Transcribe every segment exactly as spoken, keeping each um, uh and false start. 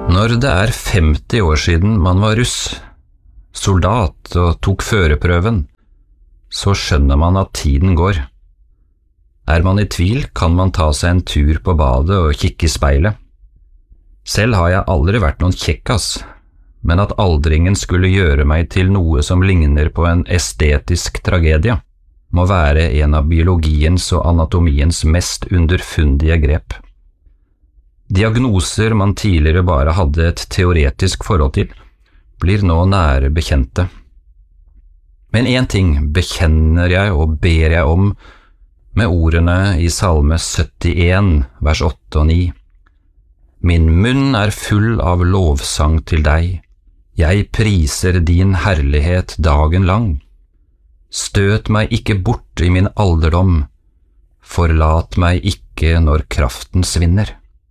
Når det er femti år siden man var russ, soldat og tok førerprøven, så skjønner man at tiden går. Er man i tvil, kan man ta seg en tur på badet og kikke i speilet. Selv har jeg aldri vært noen kjekkas, men at aldringen skulle gjøre meg til noe som ligner på en estetisk tragedie, må være en av biologiens og anatomiens mest underfundige grep. Diagnoser man tidligere bare hadde et teoretisk forhold til, blir nå nære bekjente. Men en ting bekjenner jeg og ber jeg om med ordene i Salme syttien, vers åtte og ni. Min munn er full av lovsang til deg. Jeg priser din herlighet dagen lang. Støt meg ikke bort i min alderdom. Forlat meg ikke når kraften svinner.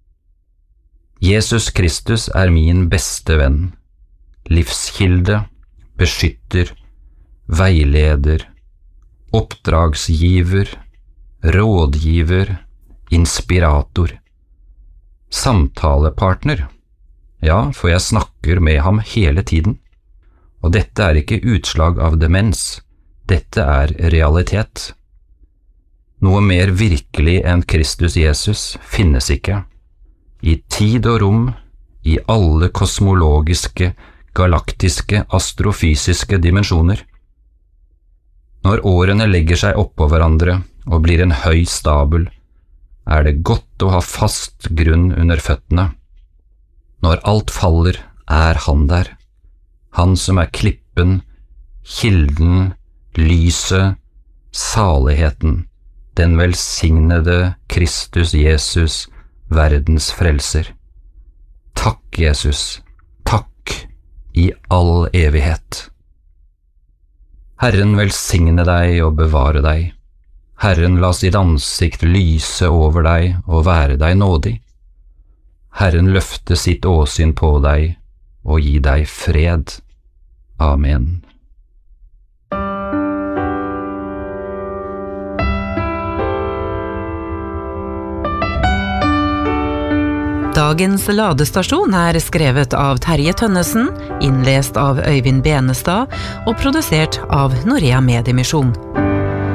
Jesus Kristus er min beste venn, livskilde, beskytter, veileder, oppdragsgiver, rådgiver, inspirator, samtalepartner. Ja, for jeg snakker med ham hele tiden. Og dette er ikke utslag av demens, dette er realitet. Noe mer virkelig enn Kristus Jesus finnes ikke. I tid og rom, i alle kosmologiske, galaktiske, astrofysiske dimensjoner. Når årene legger seg oppå hverandre og blir en høy stabel, er det godt å ha fast grunn under føttene. Når alt faller, er han der. Han som er klippen, kilden, lyset, saligheten, den velsignede Kristus Jesus, verdens frelser. Takk, Jesus, takk i all evighet. Herren velsigne deg og bevare deg. Herren la sitt ansikt lyse over deg og være deg nådig. Herren løfte sitt åsyn på deg og gi deg fred. Amen. Dagens ladestasjon er skrevet av Terje Tønnesen, innlest av Øyvind Benestad og produsert av Norea Mediemisjon.